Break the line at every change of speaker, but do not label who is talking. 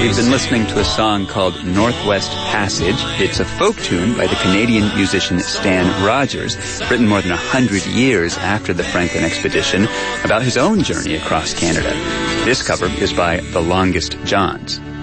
We've been listening to a song called Northwest Passage. It's a folk tune by the Canadian musician Stan Rogers, written more than 100 years after the Franklin expedition, about his own journey across Canada. This cover is by The Longest Johns.